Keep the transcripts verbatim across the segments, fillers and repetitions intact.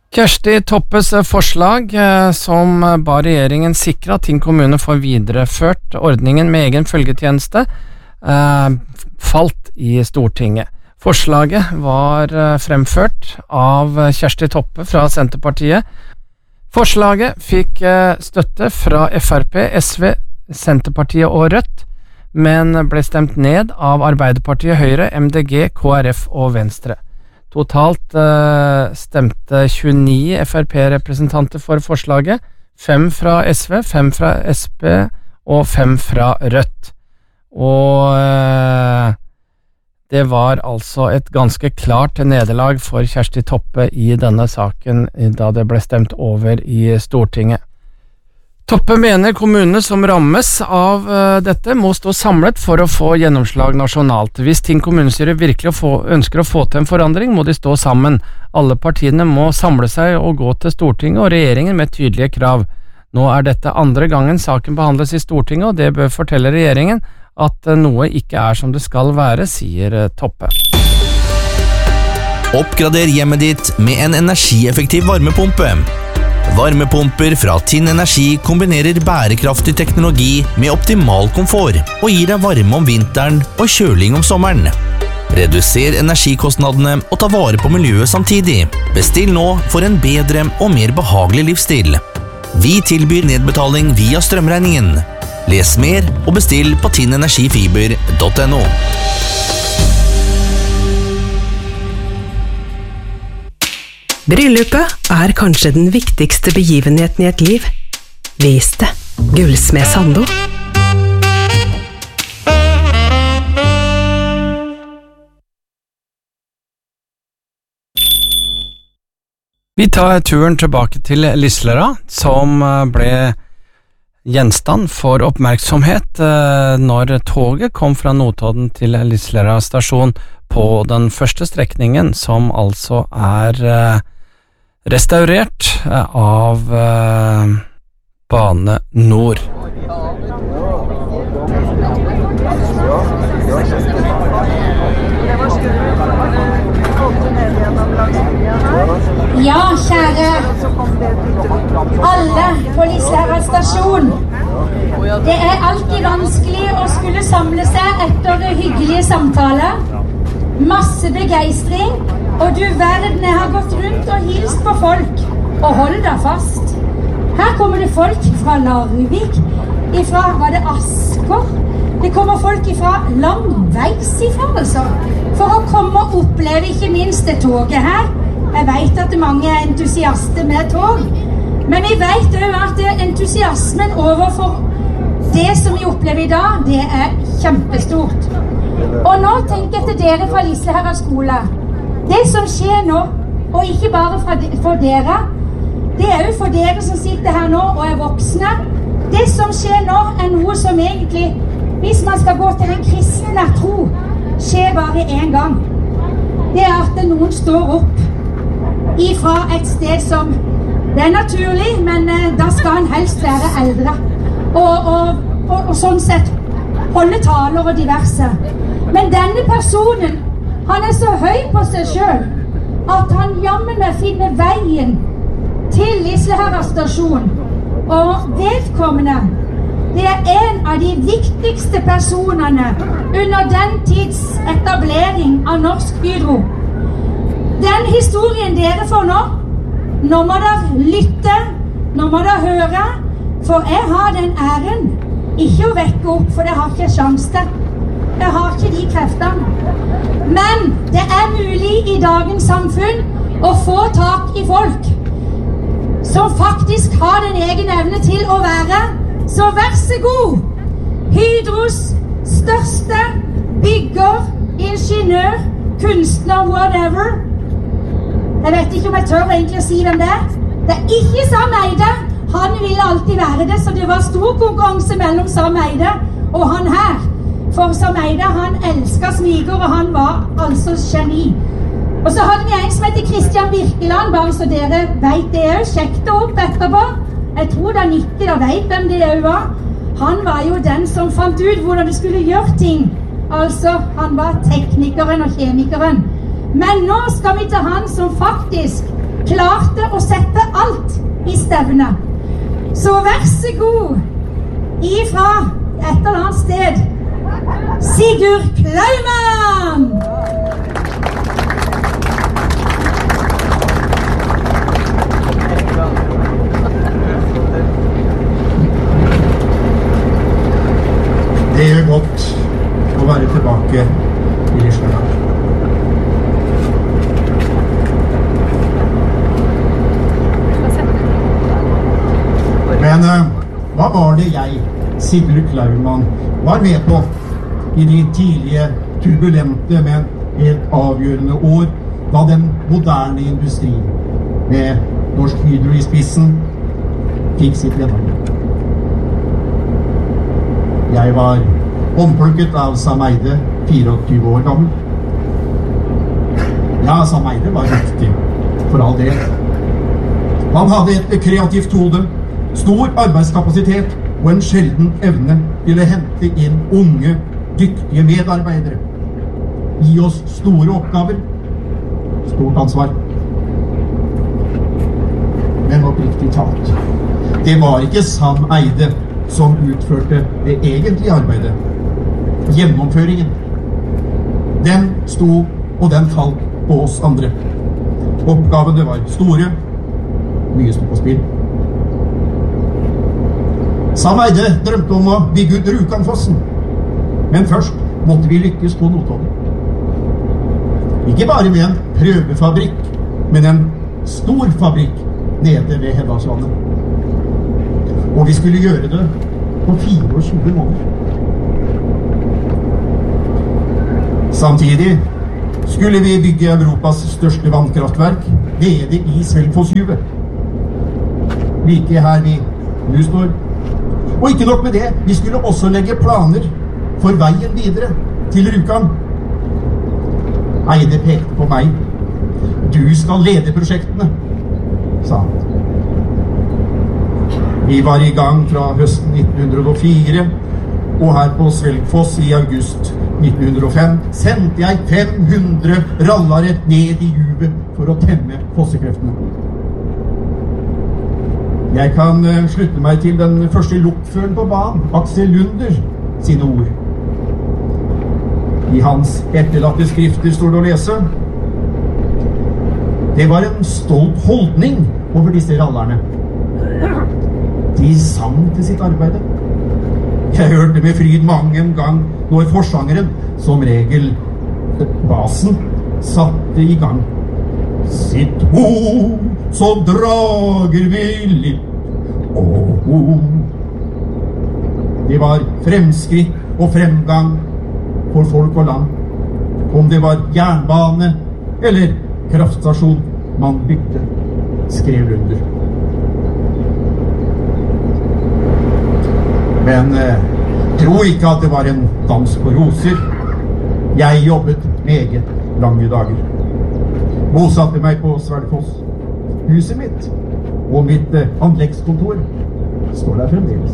Kjersti Toppes forslag som ba regjeringen sikre at Tinn kommune får videreført ordningen med egen følgetjeneste falt i Stortinget. Forslaget var fremført av Kjersti Toppe fra Senterpartiet. Forslaget fikk støtte fra F R P, S V, Senterpartiet og Rødt, men ble stemt ned av Arbeiderpartiet, Høyre, M D G, K R F og Venstre. Totalt uh, stemte tjueni F R P-representanter for forslaget, fem fra S V, fem fra S P og fem fra Rødt. Og uh, det var altså et ganske klart nederlag for Kjersti Toppe i denne saken da det ble stemt over i Stortinget. Toppe mener kommunene som rammes av uh, dette må stå samlet for å få gjennomslag nasjonalt. Hvis Tinn kommunestyre virkelig å få, ønsker å få til en forandring, må de stå sammen. Alle partiene må samle seg og gå til Stortinget og regjeringen med tydelige krav. Nå er dette andre gangen saken behandles i Stortinget, og det bør fortelle regjeringen at uh, noe ikke er som det skal være, sier uh, Toppe. Oppgrader hjemmet ditt med en energieffektiv varmepumpe. Varmepumper fra Tinn Energi kombinerer bærekraftig teknologi med optimal komfort og gir deg varme om vinteren og kjøling om sommeren. Reduser energikostnadene og ta vare på miljøet samtidig. Bestill nå for en bedre og mer behagelig livsstil. Vi tilbyr nedbetaling via strømregningen. Les mer og bestill på tinnenergifiber punktum no. Bryllupet er kanskje den viktigste begivenheten i et liv. Vis det. Gullsmed Sando. Vi tar turen tilbake til Lislera, som ble gjenstand for oppmerksomhet når toget kom fra Notodden til Lislera stasjon på den første strekningen, som altså er restaurert av uh, Bane Nor. Ja, kjære alle på Lislera stasjon. Det er alltid vanskelig å skulle samle seg etter hyggelige samtaler. Masse begeistring, og du verden, jeg har gått rundt og hilst på folk. Og hold deg fast. Her kommer det folk fra Larvik, ifra, var det Asker? Det kommer folk ifra langveis ifra, altså. For å komme og oppleve ikke minst det toget her. Jeg vet at mange er entusiaster med tog, men vi vet jo at entusiasmen overfor det som vi opplever i dag, det er kjempestort. Og nå tenker jeg til dere fra Lislera skole. Det som skjer nå, og ikke bare for dere, det er jo for dere som sitter her nå og er voksne. Det som skjer nå er noe som egentlig, hvis man skal gå til en kristne tro, skjer bare en gang. Det er at noen står opp ifra et sted som, det er naturlig, men da skal han helst være eldre. Og, og, og, og sånn sett holde taler og diverse. Men denne personen, han er så høy på seg selv at han jammen med finner veien til Lislera stasjon. Og vedkommende, det er en av de viktigste personene under den tids etablering av Norsk Hydro. Den historien dere får nå, nå må dere lytte, nå må dere høre, for jeg har den æren ikke å vekke opp, for det har ikke sjans til. Jeg har ikke de kreftene. Men det er mulig i dagens samfunn å få tak i folk som faktisk har den egen evne til å være. Så vær så god, Hydros største bygger, ingeniør, kunstner, whatever. Jeg vet ikke om jeg tør egentlig å si hvem det er. Det er ikke Sam Eide. Han ville alltid være det, så det var stor konkurranse mellom Sam Eide og han her. For Sam Eide, han elsket smiger, og han var altså geni. Og så hadde vi en som heter Christian Birkeland, bare så dere vet det er jo. Sjekk det opp etterpå. Jeg tror da Nikke da vet hvem det er var. Han var jo den som fant ut hvordan du skulle gjøre ting. Altså, han var teknikeren og kjemikeren. Men nå skal vi til han som faktisk klarte å sette alt i stevne. Så vær så god, ifra et eller annet sted, Sigurd Klaumann! Det gjør godt å være tilbake i Lislanda. Men uh, hva var det jeg, Sigurd Klaumann, var med på i de tidlige, turbulente, men helt avgjørende år, da den moderne industri, med Norsk Hydro i spissen, fikk sitt gjennombrud? Jeg var omplukket av Sam Eyde, fireogtyve år gammel. Ja, Sam Eyde var riktig, for all del. Han hadde et kreativt hode, stor arbeidskapasitet og en sjelden evne til å hente inn unge, dyktige medarbeidere. Gi oss store oppgaver, stort ansvar. Men oppriktig talt, det var ikke Sam Eyde som utførte det egentlige arbeidet. Gjennomføringen. Den sto, og den falt på oss andre. Oppgavene var store, mye sto på spill. Sam Eyde drømte om å bygge ut Rjukanfossen, men først måtte vi lykkes på Notodden. Ikke bare med en prøvefabrikk, men en stor fabrikk nede ved Hedalsvannet. Og vi skulle gjøre det på tjuefire måneder. Samtidig skulle vi bygge Europas største vannkraftverk nede i Svelgfossjuvet. Like her vi nå står. Og ikke nok med det, vi skulle også legge planer for veien videre til Rjukan. Eyde pekte på meg. Du skal lede prosjektene, sa han. Vi var i gang fra høsten nitten hundre og fire, og her på Svelgfoss i august nitten hundre og fem sendte jeg fem hundre rallare ned i juvet for å temme fossekreftene. Jeg kan uh, slutte meg til den første lokføren på banen, Aksel Lunder, sine ord. I hans etterlatte skrifter står det å lese: det var en stolt holdning over disse rallerne. De sang til sitt arbeid. Jeg hørte med fryd mange en gang når forsangeren, som regel basen, satte i gang. Sitt ho, så drager vi litt og ho. Det var fremskritt og fremgang for folk og land. Om det var jernbane eller kraftstasjon man bygde, skrev Lunder. Men eh, tro ikke at det var en dans på roser. Jeg jobbet meget lange dager. Bosatte meg på Svelgfoss. Huset mitt og mitt eh, anleggskontor står der fremdeles.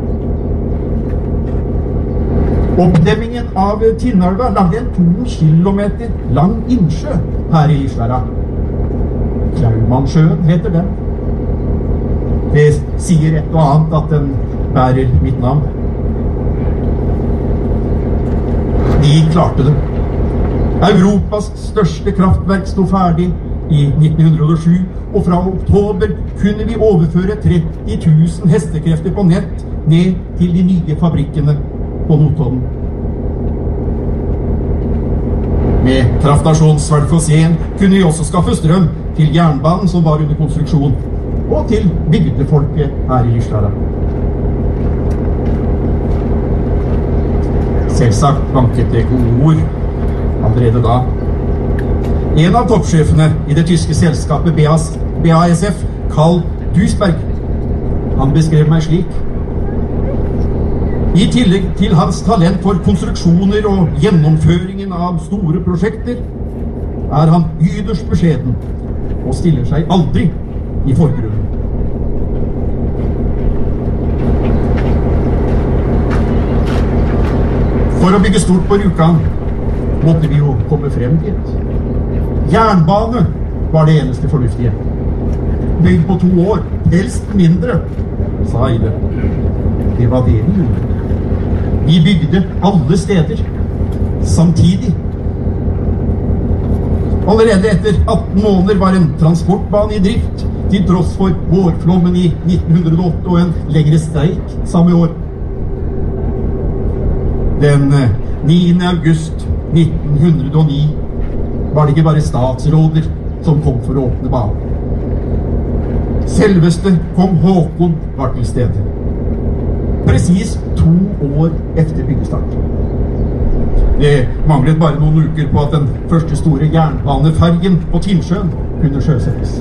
Oppdemmingen av Tinnelva lagde en to kilometer lang innsjø her i Lislanda. Klaumannsjøen heter den. Det sier et og annet at den bærer mitt navn. De klarte det. Europas største kraftverk stod ferdig i nitten hundre og sju, og fra oktober kunne vi overføre tretti tusen hestekrefter på nett ned til de nye fabrikkene på Notodden. Med kraftstasjon Svelgfoss én kunne vi også skaffe strøm til jernbanen som var under konstruksjon, og til bygdefolket her i Lislanda. Selvsagt banket det gode ord allerede da. En av toppsjefene i det tyske selskapet B A S F, Karl Duisberg, han beskrev meg slik: i tillegg til hans talent for konstruksjoner og gjennomføringen av store prosjekter, er han yderst beskjeden og stiller seg aldri i forgrunnen. For å bygge stort på Rjukan måtte vi jo komme frem dit. Jernbane var det eneste fornuftige. Bygd på to år, helst mindre, sa Eide. Det var det vi gjorde. Vi bygde alle steder, samtidig. Allerede etter atten måneder var en transportbane i drift, til tross for vårflommen i nitten hundre og åtte og en lengre streik samme år. Den niende august nitten hundre og ni var det ikke bare statsråder som kom for å åpne banen. Selveste kong Håkon var til stede. Precis to år efter byggestart. Det manglet bare noen uker på at den første store jernbanefergen på Tinnsjøen kunne sjøsettes.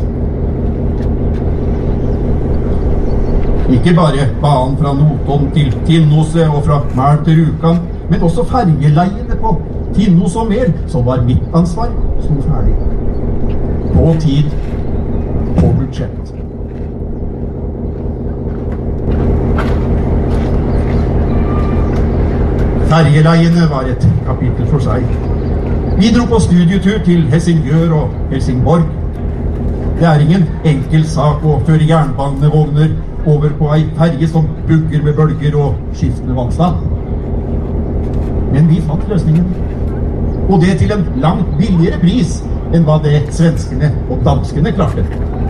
Ikke bare banen fra Notodden til Tinnoset og fra Mæl til Rjukan, men også fergeleiene på Tinnos og Mel, som var mitt ansvar, sto ferdig. På tid, på budsjett. Fergeleiene var et kapittel for seg. Vi dro på studietur til Helsingør og Helsingborg. Det er ingen enkel sak å føre jernbanevogner over på ei ferge som bugger med bølger og skiftende vannstand. Men vi fant løsningen. Og det til en langt billigere pris enn hva det svenskene og danskene klarte.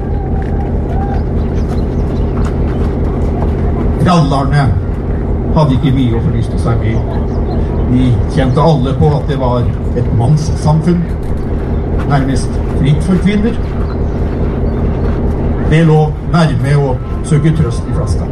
Rallarne hadde ikke mye å forlyste seg med. De kjente alle på at det var et mannssamfunn, nærmest fritt for kvinner. Det lå nærme å søke trøst i flaska.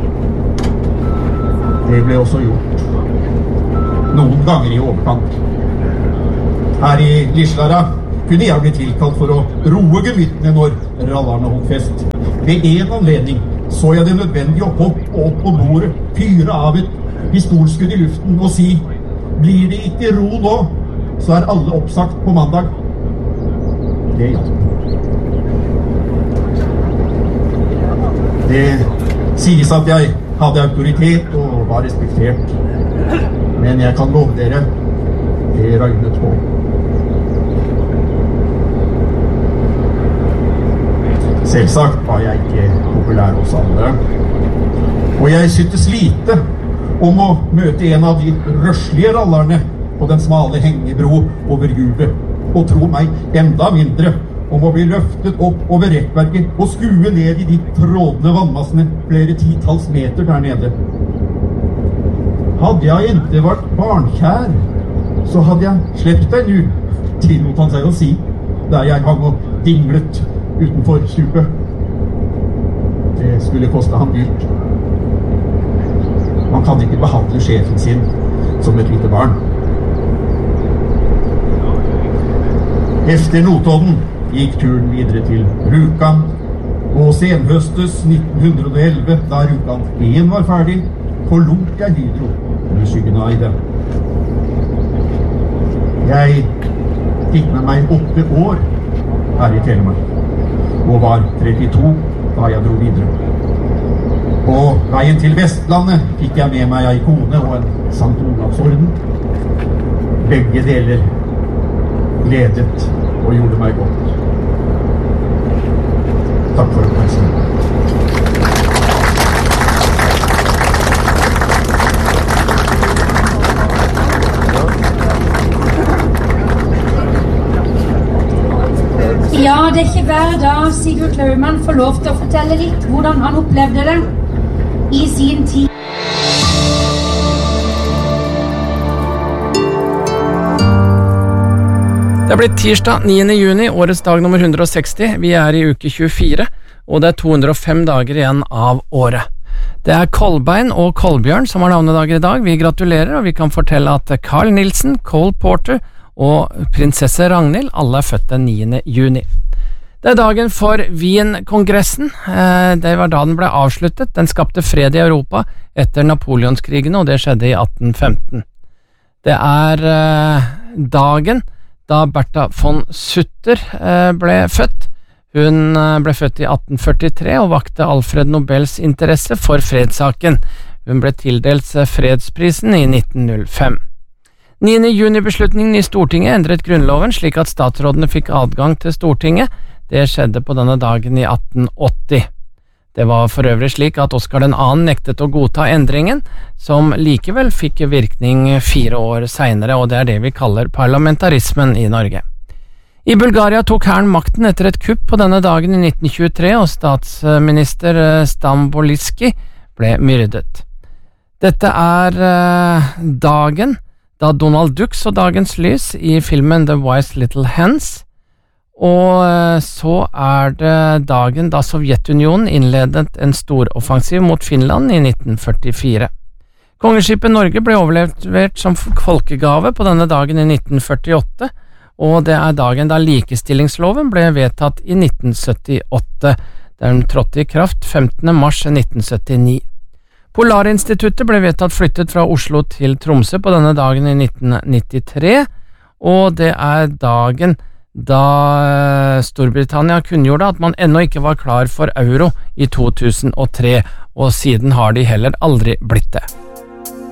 Det ble også gjort. Noen ganger i overkant. Her i Lislara kunne jeg bli tilkalt for å roe gemyttene når rallarne holdt fest. Ved en anledning så jeg det nødvendig å hoppe opp på bordet, fyre av et pistolskudd i luften og si: blir det ikke ro nå, så er alle oppsagt på mandag. Det hjalp. Det sies at jeg hadde autoritet og var respektert. Men jeg kan love dere, det røynet på. Selvsagt var jeg ikke populær hos alle. Og jeg syntes lite om å møte en av de røslige rallarne på den smale hengebro over juvet, og tro meg enda mindre om å bli løftet opp over rekkverket og skue ned i de trådende vannmassene flere titalls meter der nede. Hadde jeg ikke vært barnkjær, så hadde jeg slept deg nu, tillot han seg å si, der jeg hang og dinglet utenfor stupet. Det skulle koste ham dyrt. Man kan ikke behandle sjefen sin som et lite barn. Efter Notodden gikk turen videre til Rjukan, og senhøstes nitten hundre og elleve, da Rjukan én var ferdig, forlot jeg Hydro i skyggen av Eide. Jeg fikk med meg åtte år her i Telemark, og var trettito da jeg dro videre. På veien til Vestlandet fikk jeg med meg ei kone og en Sankt Olavsorden. Begge deler gledet og gjorde meg godt. Takk for oppmerksomheten. Ja, det er ikke hver dag Sigurd Klaumann får lov til å fortelle litt hvordan han opplevde det i sin tid. Det er blitt tirsdag niende juni, årets dag nummer hundre og seksti. Vi er i uke tjuefire, og det er to hundre og fem dager igjen av året. Det er Kolbein og Kolbjørn som har navnedager i dag. Vi gratulerer, og vi kan fortelle at Carl Nielsen, Cole Porter og prinsesse Ragnhild alle er født den niende juni. Det er dagen for Wien-kongressen. Det var da den ble avsluttet. Den skapte fred i Europa etter Napoleonskrigene, og det skjedde i atten femten. Det er dagen da Bertha von Sutter ble født. Hun ble født i atten førtitre og vakte Alfred Nobels interesse for fredssaken. Hun ble tildelt fredsprisen i nitten null fem. niende juni-beslutningen i Stortinget endret grunnloven slik at statsrådene fikk adgang til Stortinget. Det skjedde på denne dagen i atten åtti. Det var for øvrig slik at Oskar den andre nektet å godta endringen, som likevel fikk virkning fire år senere, og det er det vi kaller parlamentarismen i Norge. I Bulgaria tok hæren makten etter et kupp på denne dagen i nitten tjuetre, og statsminister Stamboliski ble myrdet. Dette er uh, dagen da Donald Duck så dagens lys i filmen The Wise Little Hens, og uh, så er det dagen da Sovjetunionen innledet en storoffensiv mot Finland i nitten førtifire. Kongeskipet Norge ble overlevert som folkegave på denne dagen i nitten førtiåtte, og det er dagen da likestillingsloven ble vedtatt i nitten syttiåtte. Den trådte i kraft femtende mars nitten syttini. Polarinstituttet ble vedtatt flyttet fra Oslo til Tromsø på denne dagen i nitten nittitre, og det er dagen da Storbritannia kunngjorde at man ennå ikke var klar for euro i to tusen og tre, og siden har de heller aldri blitt det.